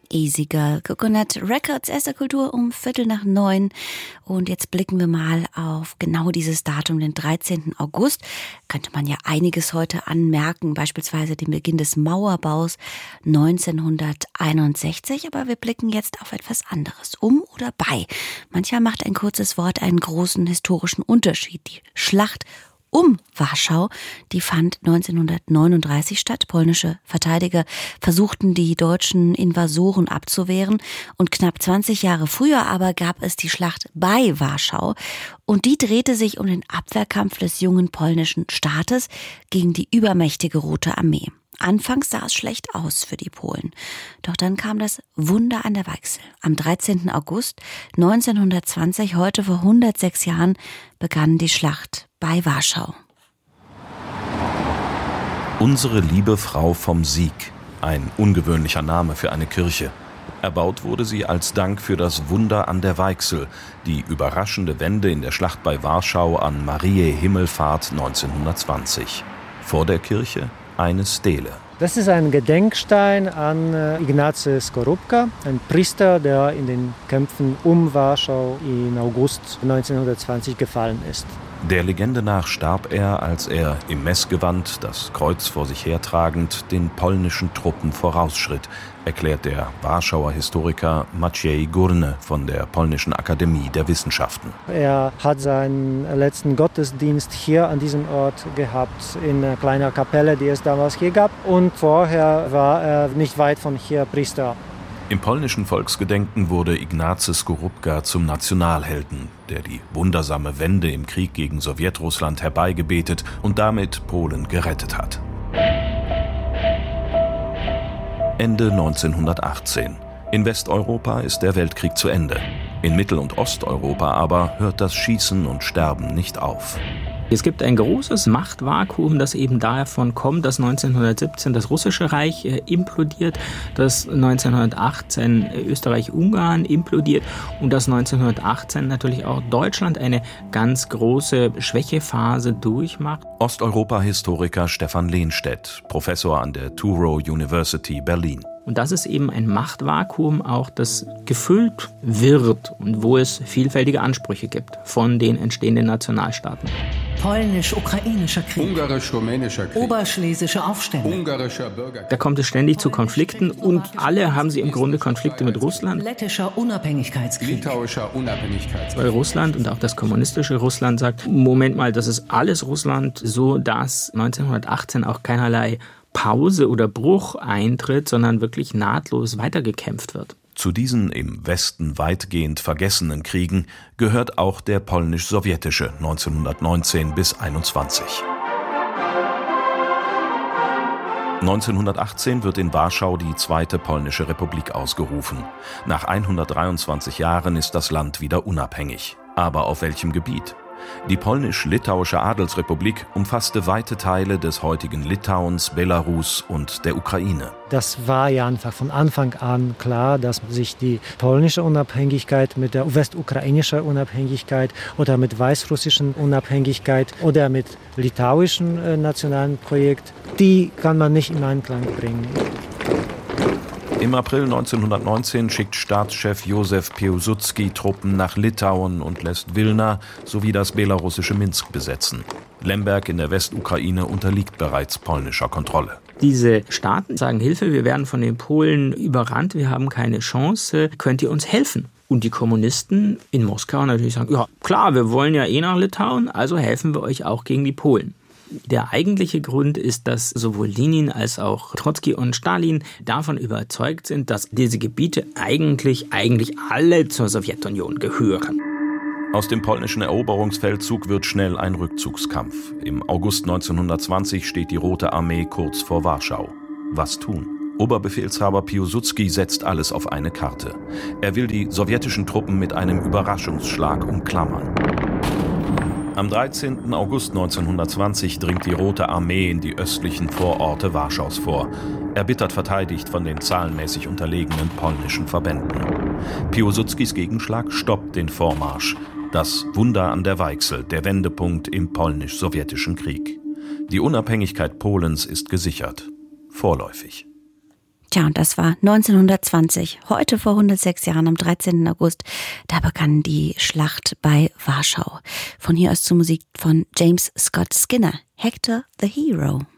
Easy Girl, Coconut Records, erster Kultur um 8:45. Und jetzt blicken wir mal auf genau dieses Datum, den 13. August. Könnte man ja einiges heute anmerken, beispielsweise den Beginn des Mauerbaus 1961. Aber wir blicken jetzt auf etwas anderes, um oder bei. Mancher macht ein kurzes Wort einen großen historischen Unterschied. Die Schlacht um Warschau, die fand 1939 statt. Polnische Verteidiger versuchten, die deutschen Invasoren abzuwehren. Und knapp 20 Jahre früher aber gab es die Schlacht bei Warschau. Und die drehte sich um den Abwehrkampf des jungen polnischen Staates gegen die übermächtige Rote Armee. Anfangs sah es schlecht aus für die Polen. Doch dann kam das Wunder an der Weichsel. Am 13. August 1920, heute vor 106 Jahren, begann die Schlacht bei Warschau. Unsere liebe Frau vom Sieg. Ein ungewöhnlicher Name für eine Kirche. Erbaut wurde sie als Dank für das Wunder an der Weichsel, die überraschende Wende in der Schlacht bei Warschau an Mariä Himmelfahrt 1920. Vor der Kirche eine Stele. Das ist ein Gedenkstein an Ignacy Skorupka, ein Priester, der in den Kämpfen um Warschau im August 1920 gefallen ist. Der Legende nach starb er, als er im Messgewand, das Kreuz vor sich hertragend, den polnischen Truppen vorausschritt, erklärt der Warschauer Historiker Maciej Górny von der Polnischen Akademie der Wissenschaften. Er hat seinen letzten Gottesdienst hier an diesem Ort gehabt, in einer kleinen Kapelle, die es damals hier gab. Und vorher war er nicht weit von hier Priester. Im polnischen Volksgedenken wurde Ignacy Skorupka zum Nationalhelden, der die wundersame Wende im Krieg gegen Sowjetrussland herbeigebetet und damit Polen gerettet hat. Ende 1918. In Westeuropa ist der Weltkrieg zu Ende. In Mittel- und Osteuropa aber hört das Schießen und Sterben nicht auf. Es gibt ein großes Machtvakuum, das eben davon kommt, dass 1917 das Russische Reich implodiert, dass 1918 Österreich-Ungarn implodiert und dass 1918 natürlich auch Deutschland eine ganz große Schwächephase durchmacht. Osteuropa-Historiker Stefan Lehnstedt, Professor an der Touro University Berlin. Und das ist eben ein Machtvakuum auch, das gefüllt wird und wo es vielfältige Ansprüche gibt von den entstehenden Nationalstaaten. Polnisch-ukrainischer Krieg, ungarisch-rumänischer Krieg, oberschlesische Aufstände, ungarischer Bürgerkrieg. Da kommt es ständig zu Konflikten und alle haben sie im Grunde Konflikte mit Russland. lettischer Unabhängigkeitskrieg, Litauischer Unabhängigkeitskrieg. Weil Russland und auch das kommunistische Russland sagt, Moment mal, das ist alles Russland, so dass 1918 auch keinerlei Pause oder Bruch eintritt, sondern wirklich nahtlos weitergekämpft wird. Zu diesen im Westen weitgehend vergessenen Kriegen gehört auch der polnisch-sowjetische 1919 bis 21. 1918 wird in Warschau die Zweite Polnische Republik ausgerufen. Nach 123 Jahren ist das Land wieder unabhängig. Aber auf welchem Gebiet? Die polnisch-litauische Adelsrepublik umfasste weite Teile des heutigen Litauens, Belarus und der Ukraine. Das war ja einfach von Anfang an klar, dass sich die polnische Unabhängigkeit mit der westukrainischen Unabhängigkeit oder mit weißrussischen Unabhängigkeit oder mit litauischen nationalen Projekt, die kann man nicht in Einklang bringen. Im April 1919 schickt Staatschef Józef Piłsudski Truppen nach Litauen und lässt Wilna sowie das belarussische Minsk besetzen. Lemberg in der Westukraine unterliegt bereits polnischer Kontrolle. Diese Staaten sagen, Hilfe, wir werden von den Polen überrannt, wir haben keine Chance, könnt ihr uns helfen? Und die Kommunisten in Moskau natürlich sagen, ja klar, wir wollen ja eh nach Litauen, also helfen wir euch auch gegen die Polen. Der eigentliche Grund ist, dass sowohl Lenin als auch Trotzki und Stalin davon überzeugt sind, dass diese Gebiete eigentlich alle zur Sowjetunion gehören. Aus dem polnischen Eroberungsfeldzug wird schnell ein Rückzugskampf. Im August 1920 steht die Rote Armee kurz vor Warschau. Was tun? Oberbefehlshaber Piłsudski setzt alles auf eine Karte. Er will die sowjetischen Truppen mit einem Überraschungsschlag umklammern. Am 13. August 1920 dringt die Rote Armee in die östlichen Vororte Warschaus vor, erbittert verteidigt von den zahlenmäßig unterlegenen polnischen Verbänden. Piłsudskis Gegenschlag stoppt den Vormarsch. Das Wunder an der Weichsel, der Wendepunkt im polnisch-sowjetischen Krieg. Die Unabhängigkeit Polens ist gesichert. Vorläufig. Tja, und das war 1920, heute vor 106 Jahren, am 13. August. Da begann die Schlacht bei Warschau. Von hier aus zur Musik von James Scott Skinner, Hector the Hero.